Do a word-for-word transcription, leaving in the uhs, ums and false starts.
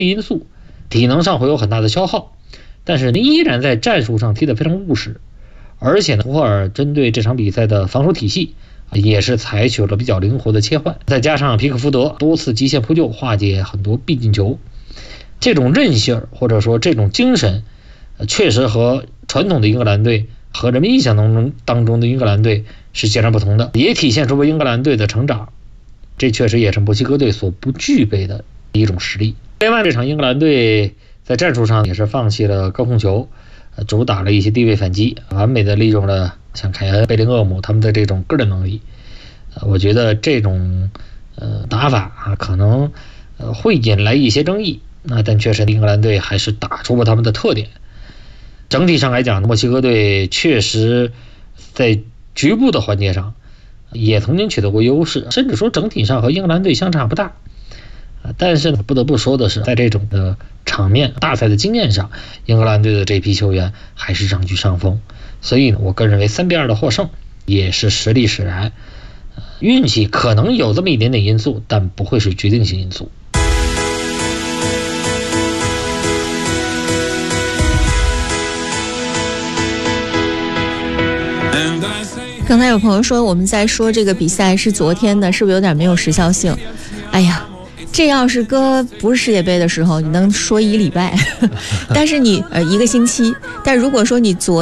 因素，体能上会有很大的消耗，但是依然在战术上踢得非常务实。而且呢，图赫尔针对这场比赛的防守体系也是采取了比较灵活的切换，再加上皮克福德多次极限扑救化解很多必进球，这种韧性或者说这种精神确实和传统的英格兰队和人们印象当中当中的英格兰队是截然不同的，也体现出了英格兰队的成长，这确实也是墨西哥队所不具备的一种实力。另外这场英格兰队在战术上也是放弃了高控球，主打了一些低位反击，完美的利用了像凯恩、贝林厄姆他们的这种个人能力。我觉得这种呃打法啊，可能呃会引来一些争议，那但确实英格兰队还是打出了他们的特点。整体上来讲，墨西哥队确实在局部的环节上也曾经取得过优势，甚至说整体上和英格兰队相差不大。但是不得不说的是，在这种的场面大赛的经验上，英格兰队的这批球员还是占据上风。所以呢，我个人认为三比二的获胜也是实力使然，运气可能有这么一点点因素，但不会是决定性因素。 刚才有朋友说我们在说这个比赛是昨天的，是不是有点没有时效性？哎呀，这要是搁不是世界杯的时候，你能说一礼拜，但是你呃一个星期，但如果说你昨